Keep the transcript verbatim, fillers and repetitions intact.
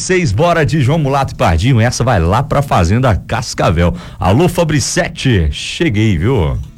seis, bora de João Mulato e Pardinho. Essa vai lá pra Fazenda Cascavel. Alô, Fabricete, cheguei, viu?